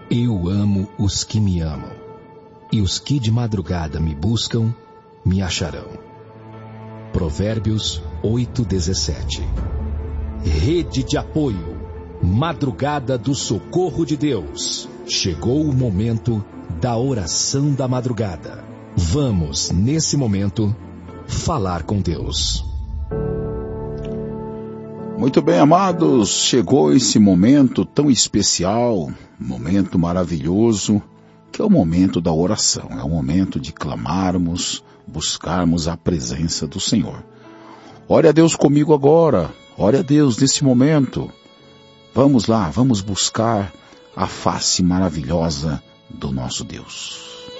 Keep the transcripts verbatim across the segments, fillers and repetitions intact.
Eu amo os que me amam, e os que de madrugada me buscam, me acharão. Provérbios oito, dezessete. Rede de apoio, Madrugada do Socorro de Deus. Chegou o momento da oração da madrugada. Vamos, nesse momento, falar com Deus. Muito bem, amados, chegou esse momento tão especial, momento maravilhoso, que é o momento da oração, é o momento de clamarmos, buscarmos a presença do Senhor. Ore a Deus comigo agora, ore a Deus nesse momento. Vamos lá, vamos buscar a face maravilhosa do nosso Deus.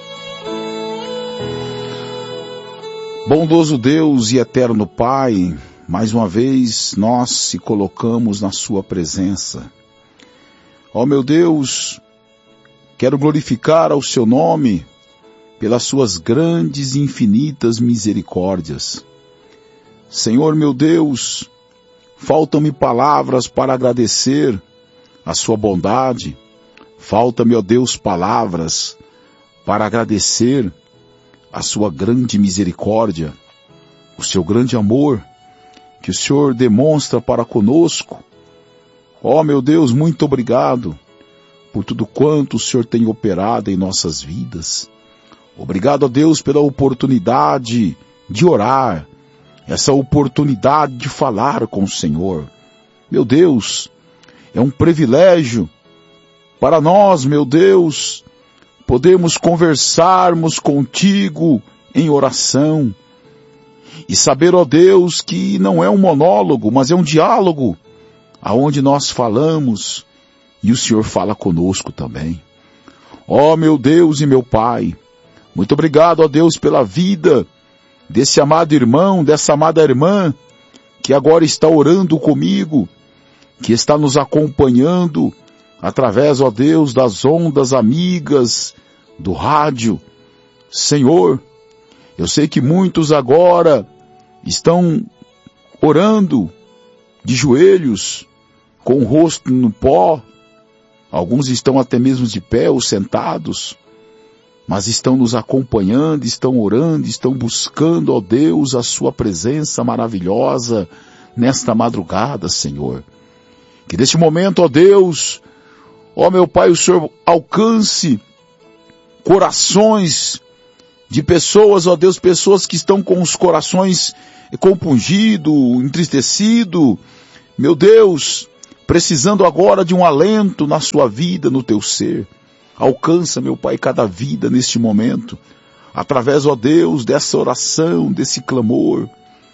Bondoso Deus e eterno Pai, mais uma vez nós se colocamos na sua presença. Ó meu Deus, quero glorificar ao seu nome pelas suas grandes e infinitas misericórdias. Senhor meu Deus, faltam-me palavras para agradecer a sua bondade. Falta-me, ó Deus, palavras para agradecer a sua grande misericórdia, o seu grande amor que o Senhor demonstra para conosco. Ó meu Deus, muito obrigado por tudo quanto o Senhor tem operado em nossas vidas. Obrigado, ó Deus, pela oportunidade de orar, essa oportunidade de falar com o Senhor. Meu Deus, é um privilégio para nós, meu Deus, podermos conversarmos contigo em oração e saber, ó Deus, que não é um monólogo, mas é um diálogo, aonde nós falamos e o Senhor fala conosco também. Ó meu Deus e meu Pai, muito obrigado, ó Deus, pela vida desse amado irmão, dessa amada irmã, que agora está orando comigo, que está nos acompanhando através, ó Deus, das ondas amigas do rádio. Senhor, eu sei que muitos agora estão orando de joelhos, com o rosto no pó, alguns estão até mesmo de pé ou sentados, mas estão nos acompanhando, estão orando, estão buscando, ó Deus, a sua presença maravilhosa nesta madrugada, Senhor. Que neste momento, ó Deus, ó meu Pai, o Senhor alcance corações de pessoas, ó Deus, pessoas que estão com os corações compungidos, entristecidos, meu Deus, precisando agora de um alento na sua vida, no teu ser. Alcança, meu Pai, cada vida neste momento, através, ó Deus, dessa oração, desse clamor.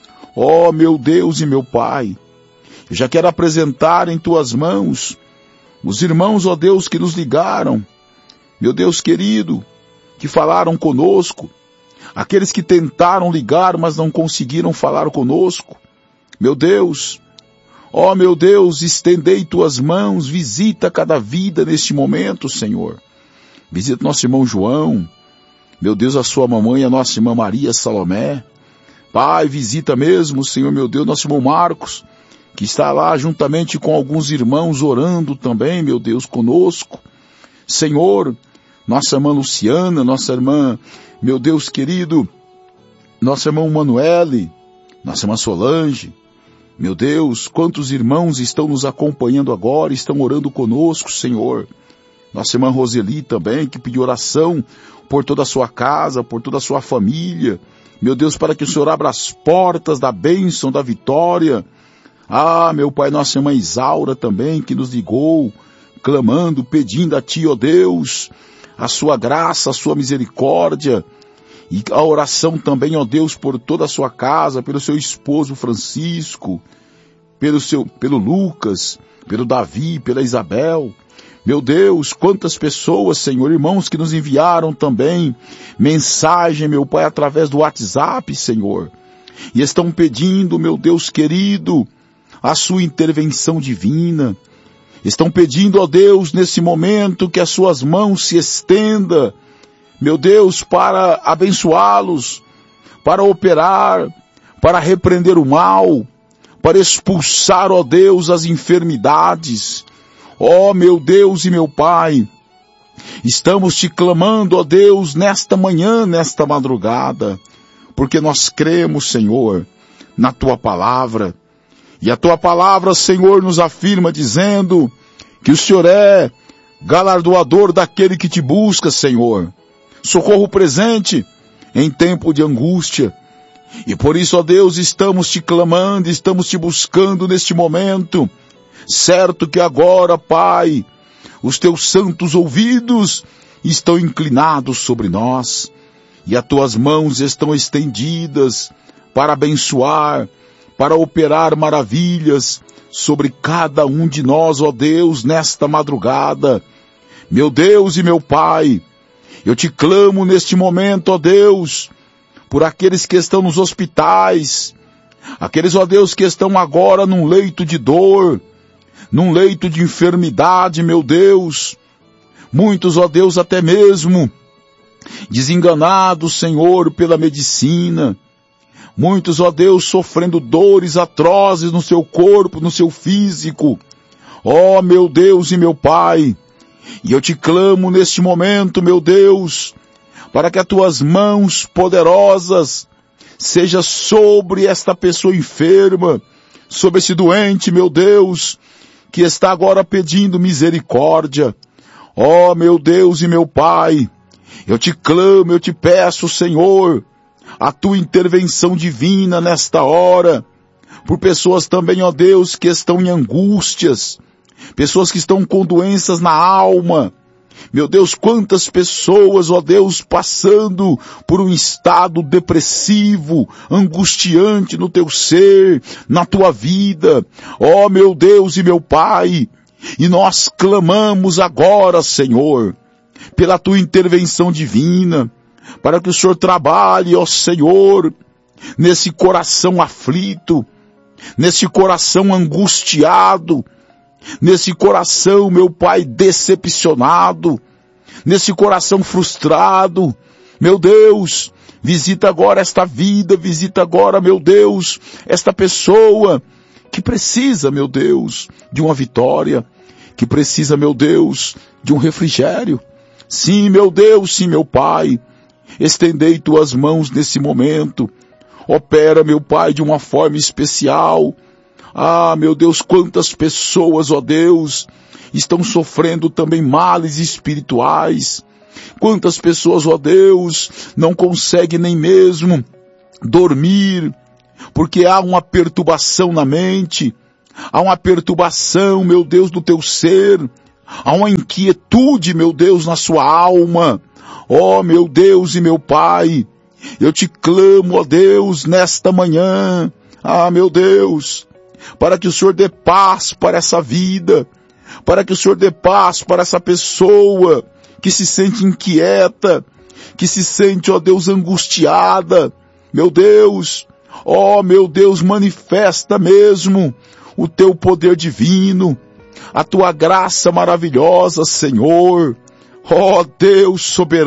Ó meu Deus e meu Pai, eu já quero apresentar em tuas mãos os irmãos, ó Deus, que nos ligaram, meu Deus querido, que falaram conosco, aqueles que tentaram ligar, mas não conseguiram falar conosco. Meu Deus, ó meu Deus, estendei tuas mãos, visita cada vida neste momento, Senhor. Visita nosso irmão João, meu Deus, a sua mamãe, a nossa irmã Maria Salomé. Pai, visita mesmo, Senhor, meu Deus, nosso irmão Marcos, que está lá juntamente com alguns irmãos orando também, meu Deus, conosco. Senhor, nossa irmã Luciana, nossa irmã, meu Deus querido, nosso irmão Manuele, nossa irmã Solange. Meu Deus, quantos irmãos estão nos acompanhando agora, estão orando conosco, Senhor. Nossa irmã Roseli também, que pediu oração por toda a sua casa, por toda a sua família. Meu Deus, para que o Senhor abra as portas da bênção, da vitória. Ah, meu Pai, nossa irmã Isaura também, que nos ligou, clamando, pedindo a Ti, ó Deus, a sua graça, a sua misericórdia. E a oração também, ó Deus, por toda a sua casa, pelo seu esposo Francisco, pelo, seu, pelo Lucas, pelo Davi, pela Isabel. Meu Deus, quantas pessoas, Senhor, irmãos que nos enviaram também mensagem, meu Pai, através do WhatsApp, Senhor. E estão pedindo, meu Deus querido, a sua intervenção divina. Estão pedindo, ó Deus, nesse momento que as suas mãos se estendam, meu Deus, para abençoá-los, para operar, para repreender o mal, para expulsar, ó Deus, as enfermidades. Ó meu Deus e meu Pai, Estamos te clamando, ó Deus, nesta manhã, nesta madrugada, porque nós cremos, Senhor, na Tua palavra. E a Tua palavra, Senhor, nos afirma dizendo que o Senhor é galardoador daquele que te busca, Senhor. Socorro presente em tempo de angústia. E por isso, ó Deus, estamos te clamando, estamos te buscando neste momento. Certo que agora, Pai, os teus santos ouvidos estão inclinados sobre nós e as tuas mãos estão estendidas para abençoar, para operar maravilhas sobre cada um de nós, ó Deus, nesta madrugada. Meu Deus e meu Pai, eu te clamo neste momento, ó Deus, por aqueles que estão nos hospitais, aqueles, ó Deus, que estão agora num leito de dor, num leito de enfermidade, meu Deus. Muitos, ó Deus, até mesmo desenganados, Senhor, pela medicina. Muitos, ó Deus, sofrendo dores atrozes no seu corpo, no seu físico. Ó, meu Deus e meu Pai, e eu te clamo neste momento, meu Deus, para que as tuas mãos poderosas sejam sobre esta pessoa enferma, sobre esse doente, meu Deus, que está agora pedindo misericórdia. Ó, meu Deus e meu Pai, eu te clamo, eu te peço, Senhor, a tua intervenção divina nesta hora, por pessoas também, ó Deus, que estão em angústias, pessoas que estão com doenças na alma. Meu Deus, quantas pessoas, ó Deus, passando por um estado depressivo, angustiante no teu ser, na tua vida. Ó meu Deus e meu Pai, e nós clamamos agora, Senhor, pela tua intervenção divina, para que o Senhor trabalhe, ó Senhor, nesse coração aflito, nesse coração angustiado, nesse coração, meu Pai, decepcionado, nesse coração frustrado. Meu Deus, visita agora esta vida, visita agora, meu Deus, esta pessoa que precisa, meu Deus, de uma vitória, que precisa, meu Deus, de um refrigério. Sim, meu Deus, sim, meu Pai, estendei tuas mãos nesse momento. Opera, meu Pai, de uma forma especial. Ah, meu Deus, quantas pessoas, ó Deus, estão sofrendo também males espirituais. Quantas pessoas, ó Deus, não conseguem nem mesmo dormir, porque há uma perturbação na mente, há uma perturbação, meu Deus, do teu ser, há uma inquietude, meu Deus, na sua alma. Ó, meu Deus e meu Pai, eu te clamo, ó Deus, nesta manhã, ah, meu Deus, para que o Senhor dê paz para essa vida, para que o Senhor dê paz para essa pessoa que se sente inquieta, que se sente, ó Deus, angustiada. Meu Deus, ó meu Deus, manifesta mesmo o teu poder divino, a tua graça maravilhosa, Senhor. Ó Deus soberano.